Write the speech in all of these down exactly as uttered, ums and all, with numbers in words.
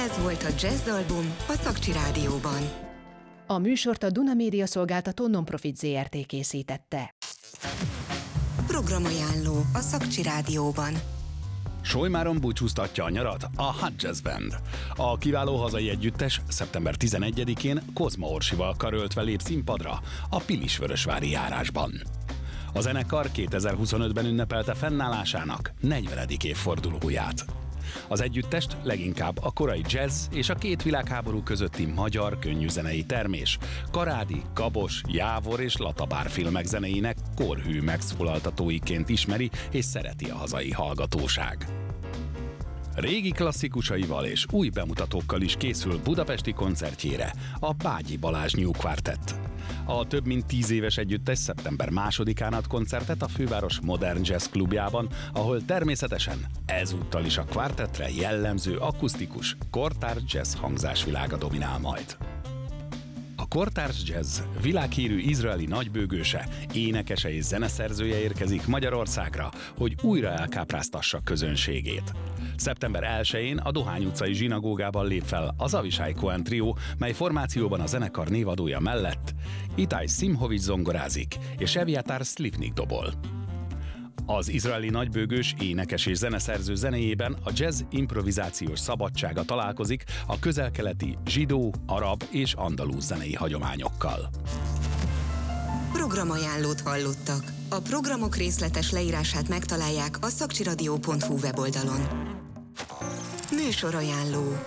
Ez volt a Jazzalbum a Szakcsi Rádióban. A műsort a Duna Média Szolgáltató Nonprofit zé er té készítette. Programajánló a Szakcsi Rádióban. Solymáron búcsúztatja a nyarat a Hot Jazz Band. A kiváló hazai együttes szeptember tizenegyedikén Kozma Orsival karöltve lép színpadra a Pilisvörösvári járásban. A zenekar kétezer-huszonötben ünnepelte fennállásának negyvenedik évfordulóját. Az együttest leginkább a korai jazz és a két világháború közötti magyar könnyűzenei termés, Karádi, Kabos, Jávor és Latabár filmek zenéinek korhű megszólaltatóiként ismeri és szereti a hazai hallgatóság. Régi klasszikusaival és új bemutatókkal is készül budapesti koncertjére a Bágyi Balázs New Quartet. A több mint tíz éves együttes szeptember másodikán ad koncertet a főváros Modern Jazz klubjában, ahol természetesen ezúttal is a kvartettre jellemző akusztikus, kortárs jazz hangzásvilága dominál majd. A kortárs jazz világhírű izraeli nagybőgőse, énekese és zeneszerzője érkezik Magyarországra, hogy újra elkápráztassa közönségét. szeptember elsején a Dohány utcai zsinagógában lép fel az Avisai Cohen trió, mely formációban a zenekar névadója mellett Itai Simhovics zongorázik és Eviatar Slivnik dobol. Az izraeli nagybőgős énekes és zeneszerző zenéjében a jazz improvizációs szabadsága találkozik a közel-keleti zsidó, arab és andalúz zenei hagyományokkal. Programajánlót hallottak. A programok részletes leírását megtalálják a szakcsiradio pont hu weboldalon. Műsorajánló.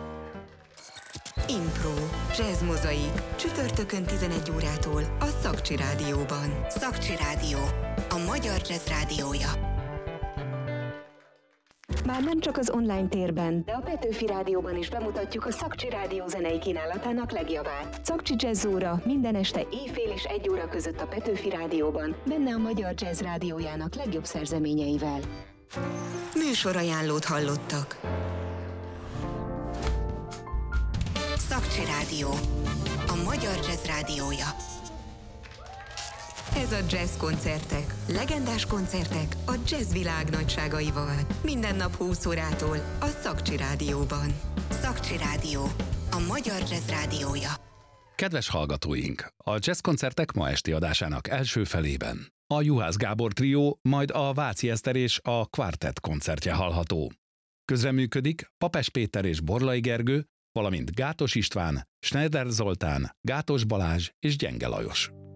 Impro, jazz mozaik, csütörtökön tizenegy órától a Szakcsi Rádióban. Szakcsi Rádió, a magyar jazz rádiója. Már nem csak az online térben, de a Petőfi Rádióban is bemutatjuk a Szakcsi Rádió zenei kínálatának legjavát. Szakcsi Jazz óra minden este éjfél és egy óra között a Petőfi Rádióban, benne a magyar jazz rádiójának legjobb szerzeményeivel. Műsorajánlót hallottak. Szakcsi Rádió, a magyar jazz rádiója. Ez a Jazz Koncertek, legendás koncertek a jazz világ nagyságaival. Minden nap húsz órától a Szakcsi Rádióban. Szakcsi Rádió, a magyar jazz rádiója. Kedves hallgatóink! A Jazz Koncertek ma esti adásának első felében a Juhász Gábor trió, majd a Váci Eszter és a Quartet koncertje hallható. Közreműködik Papes Péter és Borlai Gergő, valamint Gátos István, Schneider Zoltán, Gátos Balázs és Gyenge Lajos.